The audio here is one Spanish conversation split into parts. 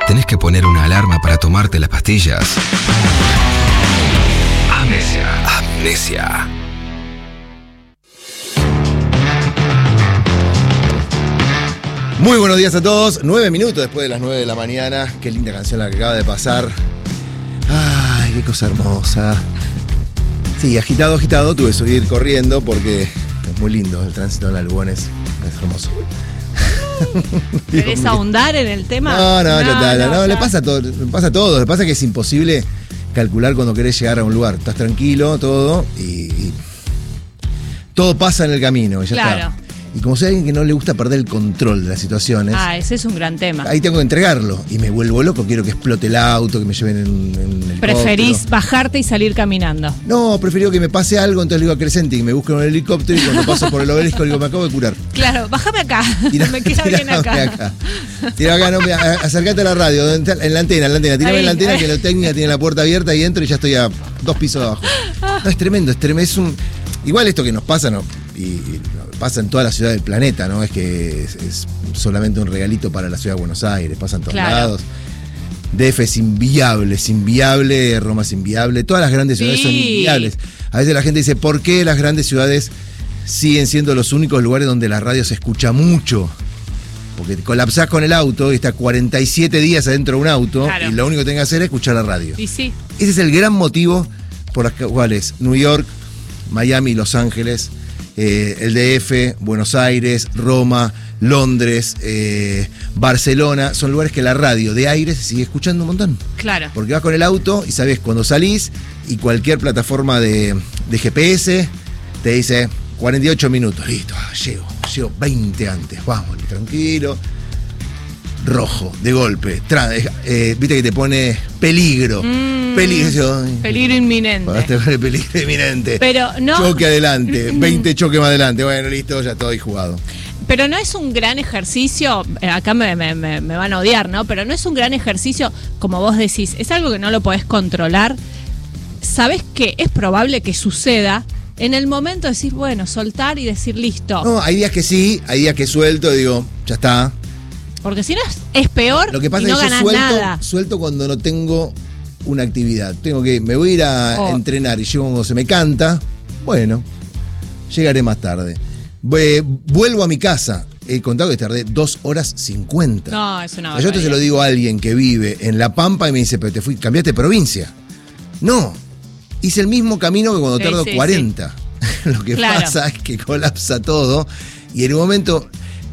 ¿Tenés que poner una alarma para tomarte las pastillas? Amnesia. Muy buenos días a todos. 9 minutos después de las 9 de la mañana. Qué linda canción la que acaba de pasar. Ay, qué cosa hermosa. Sí, agitado. Tuve que subir corriendo porque es muy lindo el tránsito en la Lugones. Es hermoso. ¿Querés ahondar en el tema? No, le pasa a todo. Le pasa que es imposible calcular cuando querés llegar a un lugar. Estás tranquilo, todo, y todo pasa en el camino, ya está. Y como soy alguien que no le gusta perder el control de las situaciones. Ese es un gran tema. Ahí tengo que entregarlo. Y me vuelvo loco, quiero que explote el auto, que me lleven en el ¿Preferís bajarte y salir caminando? No, prefiero que me pase algo, entonces le digo a Crescenti que me busque en el helicóptero y cuando paso por el obelisco le digo, me acabo de curar. Claro, bájame acá. Me queda bien acá. Tira acá, no, acercate a la radio, en la antena. Tírame en la antena que la técnica tiene la puerta abierta y entro y ya estoy a 2 pisos abajo. No, es tremendo. Igual esto que nos pasa, ¿no? Y pasa en toda la ciudad del planeta, ¿no? Es que es solamente un regalito para la ciudad de Buenos Aires, pasa en todos lados. DF es inviable, Roma es inviable, todas las grandes ciudades son inviables. A veces la gente dice, ¿por qué las grandes ciudades siguen siendo los únicos lugares donde la radio se escucha mucho? Porque colapsás con el auto y estás 47 días adentro de un auto y lo único que tenés que hacer es escuchar la radio. Y sí. Ese es el gran motivo por los cuales New York, Miami, Los Ángeles, el DF, Buenos Aires, Roma, Londres, Barcelona, son lugares que la radio de aire se sigue escuchando un montón. Claro. Porque vas con el auto y sabes cuando salís y cualquier plataforma de GPS te dice 48 minutos, listo, llego 20 antes, vamos, tranquilo. Rojo, de golpe, viste que te pone peligro. Peligro inminente. Peligro inminente. Pero no. Choque adelante, 20 choques más adelante. Bueno, listo, ya estoy jugado. Pero no es un gran ejercicio, acá me van a odiar, ¿no? Pero no es un gran ejercicio, como vos decís, es algo que no lo podés controlar. Sabés que es probable que suceda. En el momento decís, bueno, soltar y decir listo. No, hay días que sí, hay días que suelto y digo, ya está. Porque si no es peor. Lo que pasa y no es que ganás yo nada. suelto cuando no tengo una actividad. Me voy a ir a entrenar y llego cuando se me canta. Bueno, llegaré más tarde. Vuelvo a mi casa. He contado que tardé 2 horas 50. No, es una barbaridad. Yo te se lo digo a alguien que vive en La Pampa y me dice, pero cambiaste de provincia. No, hice el mismo camino que cuando tardo 40. Sí. Lo que pasa es que colapsa todo y en un momento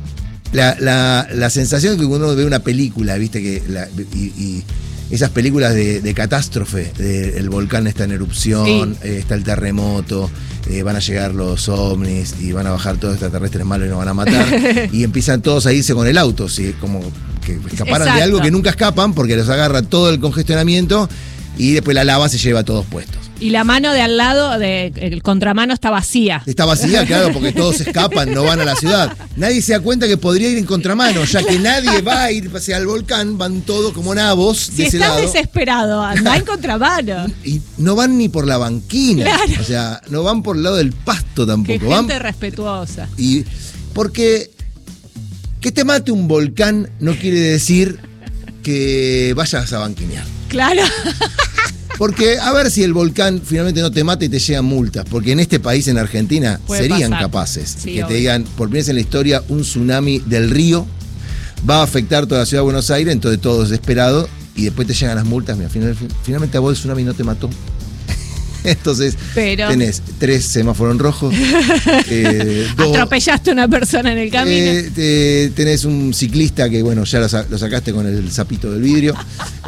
la sensación de que uno ve una película, viste, y esas películas de catástrofe, el volcán está en erupción, está el terremoto, van a llegar los ovnis y van a bajar todos extraterrestres malos y nos van a matar y empiezan todos a irse con el auto, ¿sí? Como que escaparan de algo que nunca escapan porque los agarra todo el congestionamiento y después la lava se lleva a todos puestos. Y la mano de al lado, el contramano, está vacía. Está vacía, claro, porque todos escapan, no van a la ciudad. Nadie se da cuenta que podría ir en contramano, ya que nadie va a ir hacia el volcán, van todos como nabos de ese lado. Si estás desesperado, anda en contramano. Y no van ni por la banquina, o sea, no van por el lado del pasto tampoco. Qué gente respetuosa. Y porque que te mate un volcán no quiere decir que vayas a banquinear. Claro. Porque a ver si el volcán finalmente no te mata y te llegan multas. Porque en este país, en Argentina, serían capaces que te digan, por primera vez en la historia, un tsunami del río va a afectar toda la ciudad de Buenos Aires, entonces todo desesperado, y después te llegan las multas. Mira, finalmente a vos el tsunami no te mató. Entonces, tenés 3 semáforos rojos. Atropellaste a una persona en el camino. Tenés un ciclista que, bueno, ya lo sacaste con el sapito del vidrio.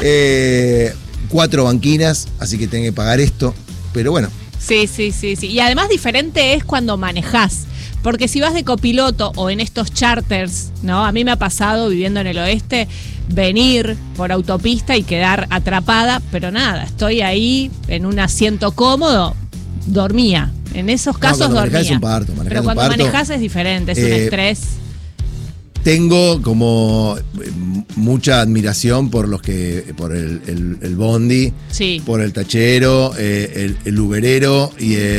4 banquinas, así que tenés que pagar esto, pero bueno. Sí. Y además diferente es cuando manejás, porque si vas de copiloto o en estos charters, ¿no? A mí me ha pasado viviendo en el oeste, venir por autopista y quedar atrapada, pero nada, estoy ahí en un asiento cómodo, dormía. En esos casos dormía. Es un parto, pero cuando manejás es diferente, es un estrés. Tengo como mucha admiración por el bondi, por el tachero, el uberero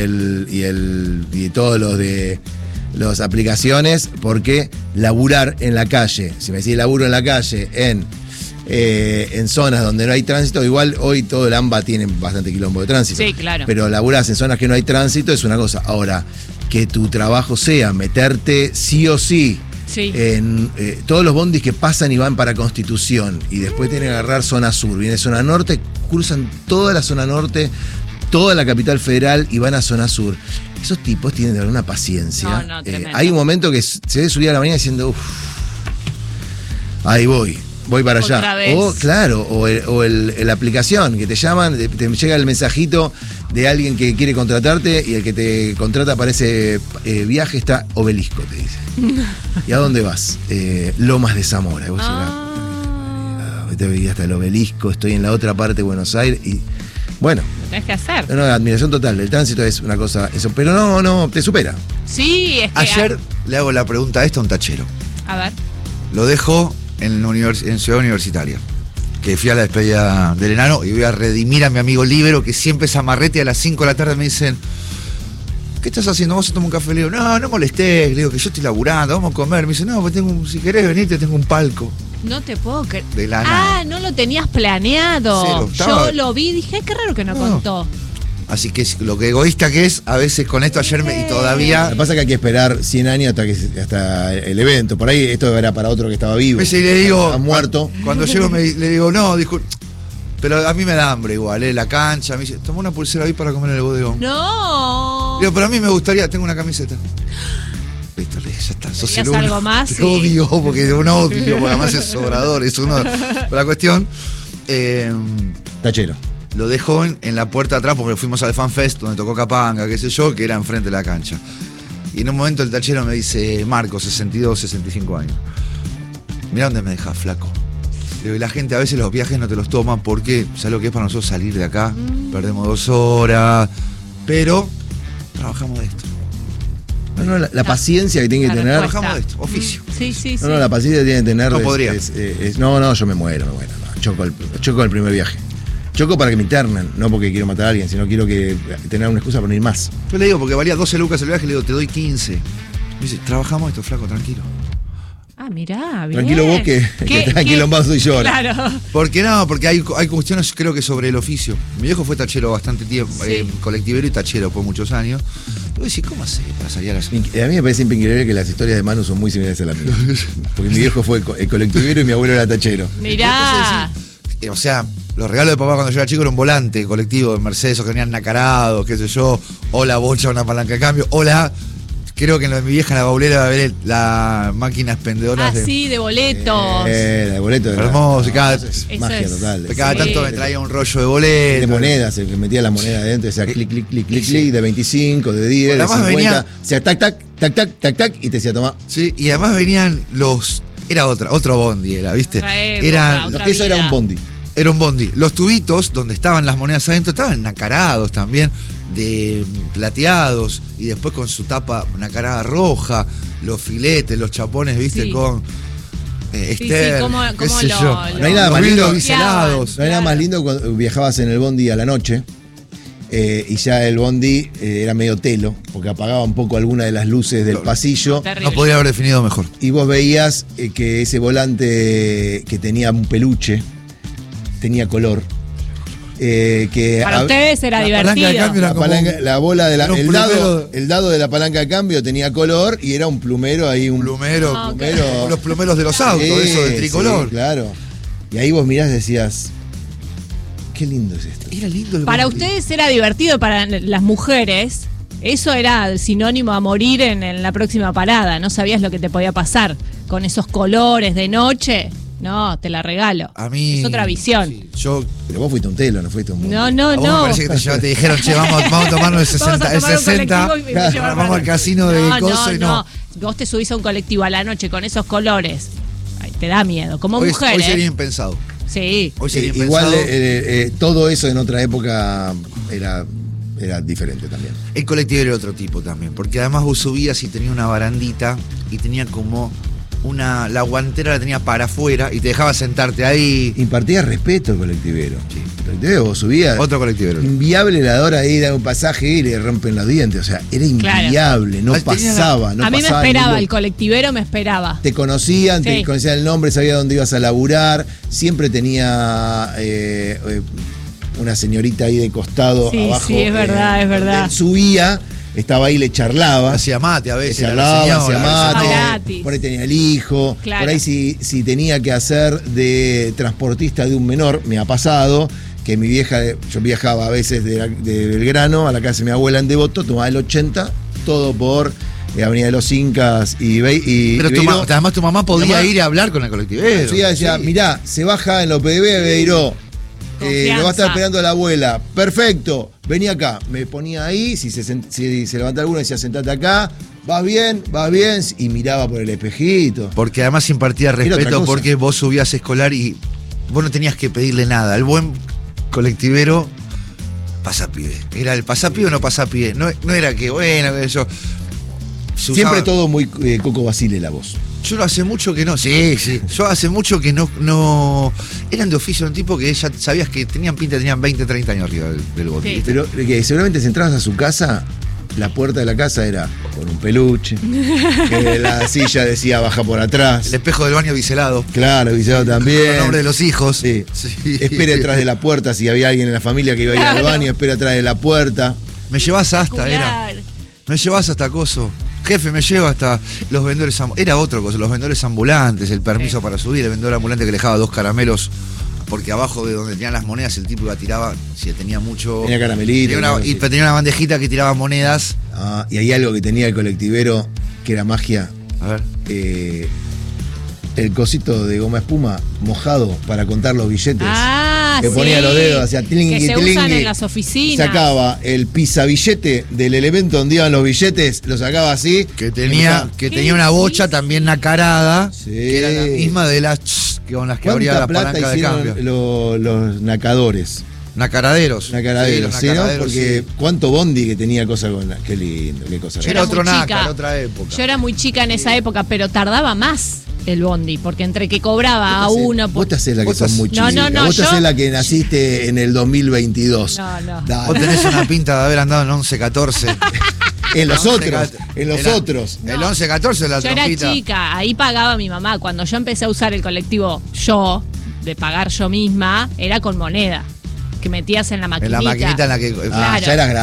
y todos los de las aplicaciones, porque laburar en la calle, si me decís laburo en la calle en en zonas donde no hay tránsito. Igual hoy todo el AMBA tiene bastante quilombo de tránsito. Sí, claro. Pero laburás en zonas que no hay tránsito es una cosa. Ahora, que tu trabajo sea meterte sí o sí. Sí. En todos los bondis que pasan y van para Constitución y después tienen que agarrar zona sur, viene zona norte, cruzan toda la zona norte, toda la capital federal y van a zona sur. Esos tipos tienen de una paciencia. No, tremendo. Hay un momento que se debe subir a la mañana diciendo, ahí voy para allá. Otra vez. O claro, la aplicación que te llaman, te llega el mensajito de alguien que quiere contratarte y el que te contrata aparece viaje, está Obelisco, te dice. ¿Y a dónde vas? Lomas de Zamora. Y vos te veía hasta el Obelisco, estoy en la otra parte de Buenos Aires y bueno. Lo tenés que hacer. No, admiración total. El tránsito es una cosa, eso, pero no, te supera. Sí, es que. Ayer le hago la pregunta a un tachero. A ver. Lo dejo en Ciudad Universitaria. Que fui a la despedida del enano y voy a redimir a mi amigo Libero, que siempre es amarrete, a las 5 de la tarde me dicen, ¿qué estás haciendo? ¿Vamos a tomar un café? Le digo, no molestés, le digo que yo estoy laburando, vamos a comer. Me dice, no, pues si querés venirte, tengo un palco. No te puedo creer. De la nada. No lo tenías planeado. Cero, yo lo vi y dije, qué raro que no contó. Así que lo que egoísta que es, a veces con esto ayer y todavía. Lo que pasa es que hay que esperar 100 años hasta el evento. Por ahí esto era para otro que estaba vivo. Y le digo, ha muerto. Cuando llego le digo, no, disculpe. Pero a mí me da hambre igual, la cancha. Me dice, toma una pulsera ahí para comer en el bodegón. No. Digo, pero a mí me gustaría, tengo una camiseta. Listo, ya está. Sos el uno. Algo más? Te odio, porque un odio, porque además es sobrador, es uno. La cuestión. Tachero. Lo dejó en la puerta atrás porque fuimos al FanFest donde tocó Capanga, qué sé yo, que era enfrente de la cancha. Y en un momento el tachero me dice, Marco, 62, 65 años. Mirá dónde me dejas, flaco. Digo, y la gente a veces los viajes no te los toman porque, ¿sabes lo que es para nosotros salir de acá? Perdemos 2 horas, pero trabajamos de esto. La paciencia que tiene que tener. Trabajamos de esto, oficio. Sí. No, la paciencia que tiene que tener. No podría. No, yo me muero. No, choco el primer viaje. Choco para que me internen, no porque quiero matar a alguien, sino quiero tener una excusa para no ir más. Yo le digo, porque valía 12 lucas el viaje, le digo, te doy 15. Me dice, trabajamos esto, flaco, tranquilo. Mirá, bien. Tranquilo vos que estás enquilombado soy yo ahora. Claro. Porque hay cuestiones, creo que sobre el oficio. Mi viejo fue tachero bastante tiempo, colectivero y tachero por muchos años. Y vos decís, ¿cómo hace para salir a las... A mí me parece increíble que las historias de Manu son muy similares a las mías. Porque mi viejo fue el colectivero y mi abuelo era tachero. Mirá. O sea, los regalos de papá cuando yo era chico era un volante colectivo de Mercedes, o que venían nacarados, qué sé yo, o la bocha, una palanca de cambio, o creo que en lo de mi vieja, en la baulera, va a ver las máquinas expendedoras. Sí, de boletos. De boletos. Hermoso, magia total. Cada tanto me traía un rollo de boletos. De monedas, el que metía la moneda adentro, decía clic, de 25, de 10, de 50. Venía, o sea, tac, y te decía, toma. Sí, y además venían era otro bondi, ¿viste? Eso era un bondi. Era un bondi. Los tubitos donde estaban las monedas adentro estaban nacarados también, de plateados, y después con su tapa nacarada roja, los filetes, los chapones, ¿viste? Sí. Con ¿Cómo qué sé yo. No hay nada más lindo. Biselados. No hay nada más lindo cuando viajabas en el bondi a la noche. Y ya el bondi era medio telo, porque apagaba un poco alguna de las luces del pasillo. No podría haber definido mejor. Y vos veías que ese volante que tenía un peluche tenía color. Para ustedes era divertido. El dado de la palanca de cambio tenía color y era un plumero ahí. Plumero. Los plumeros de los autos, eso de tricolor. Sí, claro. Y ahí vos mirás y decías, qué lindo es esto. Era lindo. Para ustedes era divertido, para las mujeres eso era sinónimo a morir en la próxima parada. No sabías lo que te podía pasar con esos colores de noche. No, te la regalo. A mí... Es otra visión. Sí, pero vos fuiste un telo, no fuiste un bondi. No. Me parece que te dijeron, che, vamos a tomarnos el 60. Vamos al casino de Coso y no. Vos te subís a un colectivo a la noche con esos colores. Ay, te da miedo. Como mujer. Hoy sería impensado. Sí. Hoy sería igual impensado. Todo eso en otra época era diferente también. El colectivo era otro tipo también, porque además vos subías y tenía una barandita y tenía como la guantera la tenía para afuera y te dejaba sentarte ahí. Impartía respeto al colectivero. Sí. El colectivero, vos subías. Otro colectivero. Inviable la hora de ir a un pasaje y le rompen los dientes. O sea, era inviable, no pasaba. A mí me esperaba, el colectivero me esperaba. Te conocían, Sí. te conocían el nombre, sabía dónde ibas a laburar. Siempre tenía una señorita ahí de costado Sí, abajo. sí, es verdad, es verdad. Él subía, estaba ahí, le charlaba. Hacía mate a veces. Hacía mate, Gratis. por ahí tenía el hijo, Claro. por ahí si tenía que hacer de transportista de un menor, me ha pasado que mi vieja, yo viajaba a veces de Belgrano a la casa de mi abuela en Devoto, tomaba el 80, todo por Avenida de los Incas y Pero Beiró. además tu mamá podía Mi mamá- ir a hablar con el colectivero. Sí, decía, Sí. mirá, se baja en la OPDB de Beiró. Lo va a estar Confianza. esperando la abuela. Perfecto, vení acá. Me ponía ahí, si se levantaba alguno decía, sentate acá. ¿Vas bien? Y miraba por el espejito. Porque además impartía otra respeto cosa. porque vos subías escolar y vos no tenías que pedirle nada. El buen colectivero, pasapié. Era el pasapié o no pasapié. No era que, bueno, que yo... se Siempre usaba- todo muy Coco Basile la voz. Yo lo hace mucho que no. Sí. Yo hace mucho que no. Eran de oficio un tipo que ya sabías que tenían pinta, tenían 20, 30 años arriba del bote. Sí. Pero que seguramente si entrabas a su casa, la puerta de la casa era con un peluche. Que la silla decía baja por atrás. El espejo del baño biselado. Claro, Visado también. El nombre de los hijos. Sí. Sí. Espere detrás de la puerta si había alguien en la familia que iba a ir al Claro. baño, espera atrás de la puerta. Me llevas hasta, era. Popular. Me llevas hasta coso. Jefe, me lleva hasta los vendedores era otro cosa, los vendedores ambulantes, el permiso para subir, el vendedor ambulante que le dejaba 2 caramelos, porque abajo de donde tenían las monedas el tipo iba tiraba, si tenía mucho. Tenía caramelito. Tenía una bandejita que tiraba monedas. Ah, y hay algo que tenía el colectivero que era magia. A ver. El cosito de goma espuma mojado para contar los billetes. Ah, que sí. ponía los dedos, hacía tlingui, que se usan tlingui. en las oficinas. Sacaba el pisabillete del elemento donde iban los billetes, lo sacaba así. Que tenía una bocha también nacarada, Sí. que era la misma de las con las que abría ¿Cuánta la plata palanca de hicieron cambio. los nacadores? Nacaraderos. Nacaraderos, Sí, ¿sí, no? nacaraderos, Porque sí. cuánto bondi que tenía cosa con qué lindo, qué cosa. Yo Era otro muy nácar, chica. era otra época. Yo era muy chica en esa época, pero tardaba más el bondi, porque entre que cobraba a Vos te hacés- uno... Vos te hacés la que vos sos te muy hacés- No, chica. no, Vos te yo- hacés la que naciste en el 2022. No, no. Dale. Vos tenés una pinta de haber andado en 11-14. En los El otros, 11-14. en los Era- otros. El 11-14 la Yo era trompita. chica, ahí pagaba mi mamá. Cuando yo empecé a usar el colectivo de pagar yo misma, era con moneda, que metías en la En maquinita. la maquinita en la que. Claro.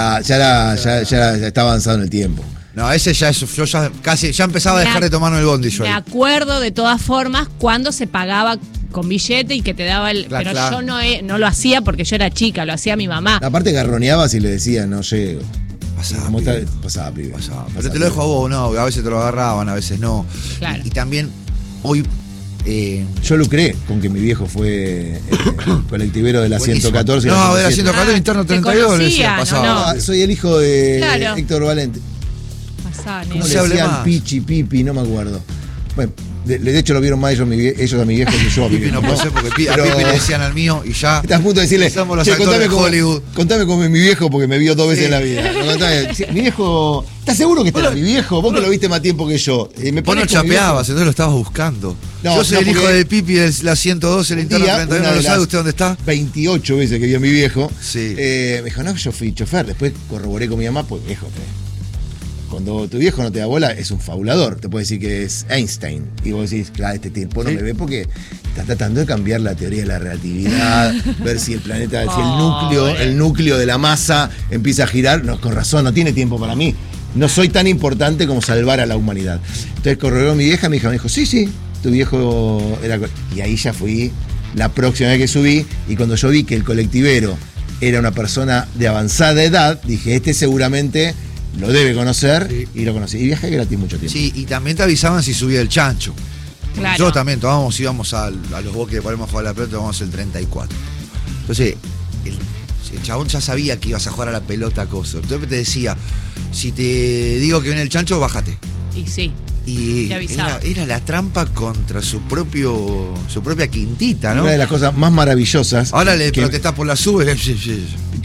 Ya está avanzado en el tiempo. No, ese ya es. Yo ya empezaba a dejar de tomarme el bondi yo Me ahí. acuerdo de todas formas cuando se pagaba con billete y que te daba el... Claro, pero claro. yo no lo hacía porque yo era chica, lo hacía mi mamá. Aparte garroneabas y le decías, no llego. Pasaba, Como pibe. pasaba, pibe. Pasaba. Pasaba, Pero te lo dejo a vos, no. A veces te lo agarraban, a veces no. Claro. Y también hoy. Yo lucré con que mi viejo fue colectivero de la Buenísimo. 114. y No, de la 107. 114 interno te 32 le conocía, decía, pasaba. no. Ah, soy el hijo de Claro. Héctor Valente. Pasaba, ¿Cómo nene. se le hable decían? más. Pichi, Pipi, no me acuerdo. Bueno, de hecho lo vieron más ellos a mi viejo que yo a mi Pipi no viejo. puede ser porque a Pero- Pipi le decían al mío y ya. Estás a punto de decirle, Somos los "Che, actores de Hollywood". contame cómo es mi viejo porque me vio 2 veces Sí. en la vida. No, contame. Sí, mi viejo, ¿estás seguro que este era mi viejo? Vos que lo viste más tiempo que yo. Me Vos no pones con mi chapeabas, entonces lo estabas buscando. No, Yo soy no, el hijo porque- de Pipi de la 112, el Un interno día, 31. una ¿No de sabe las usted dónde está? 28 veces que vio a mi viejo. Sí. Me dijo, no, yo fui chofer. Después corroboré con mi mamá, pues viejo, cuando tu viejo no te da bola, es un fabulador. Te puede decir que es Einstein. Y vos decís, claro, este tipo no Sí. me ve porque está tratando de cambiar la teoría de la relatividad, ver si el planeta, si el núcleo de la masa empieza a girar. No, con razón, no tiene tiempo para mí. No soy tan importante como salvar a la humanidad. Entonces corroboró mi vieja, mi hija me dijo, sí, tu viejo era... Y ahí ya fui la próxima vez que subí, y cuando yo vi que el colectivero era una persona de avanzada edad, dije, este seguramente lo debe conocer, Sí. y lo conocí. Y viajé gratis mucho tiempo. Sí, y también te avisaban si subía el chancho. Claro. Yo también íbamos a los boques de Palermo a jugar a la pelota, íbamos el 34. Entonces, el chabón ya sabía que ibas a jugar a la pelota, cosa. Entonces te decía, si te digo que viene el chancho, bájate. Y sí. Y Te avisaba. era la trampa contra su propia quintita, ¿no? Una de las cosas más maravillosas Ahora le que, protestás por la sube.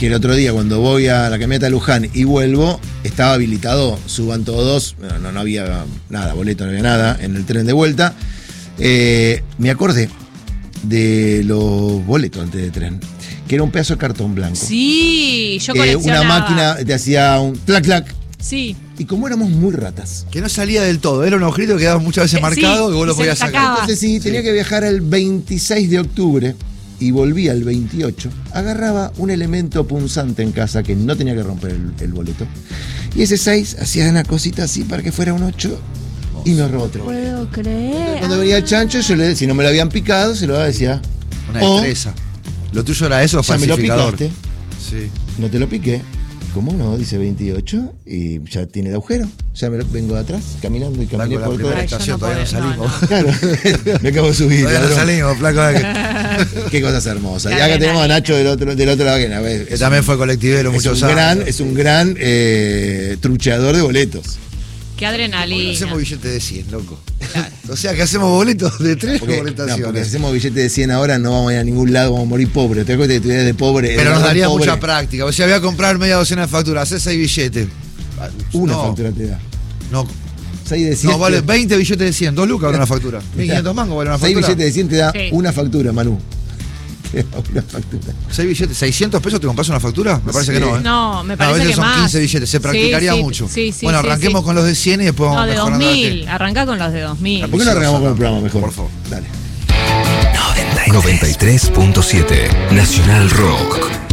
que el otro día cuando voy a la camioneta de Luján y vuelvo, estaba habilitado, suban todos, no había nada, boleto, no había nada, en el tren de vuelta. Me acordé de los boletos antes de tren, que era un pedazo de cartón blanco. Sí, yo coleccionaba. Una máquina te hacía un clac, clac. Sí. Y como éramos muy ratas. Que no salía del todo, era un agujerito que quedaba muchas veces marcado y vos lo podías sacar. Entonces tenía que viajar el 26 de octubre y volvía el 28, agarraba un elemento punzante en casa que no tenía que romper el boleto. Y ese 6 hacía una cosita así para que fuera un 8 y me robó otro. Puedo creer. Cuando venía el chancho, yo si no me lo habían picado, se lo decía. Una destreza. Lo tuyo era eso, falsificador. Me lo picaste. Sí. No te lo piqué. ¿Cómo no? Dice 28 y ya tiene el agujero. Ya vengo de atrás, caminando y caminé por todo. La estación, todavía no salimos. Claro, me acabo de subir. Todavía no salimos, flaco. Qué cosas hermosas. Y acá tenemos a Nacho del otro lado. Que también fue colectivero muchos años. Es un gran trucheador de boletos. Qué adrenalina. Hacemos billetes de 100, loco. Claro. O sea, que hacemos boletos de 3 boletaciones. No, porque si hacemos billetes de 100 ahora no vamos a ir a ningún lado, vamos a morir pobres. Te das cuenta que tu idea de pobre. Pero nos daría mucha práctica. O sea, voy a comprar media docena de facturas, hacer 6 billetes. Una factura te da. No. 6 de 100. No, vale 20 billetes de 100, 2 lucas vale una factura. 1.500 mangos vale una factura. 6 billetes de 100 te da una factura, Manu. Una factura. 6 billetes, 600 pesos te compras una factura? Me parece que no, ¿eh? No, me parece a veces que son más. 15 billetes, se practicaría mucho. Bueno, arranquemos con los de 100 y después vamos mejorando. No, de 2000, arranca con los de 2000. ¿Por qué no arrancamos con el programa mejor? Por favor. Dale. 93.7 Nacional Rock.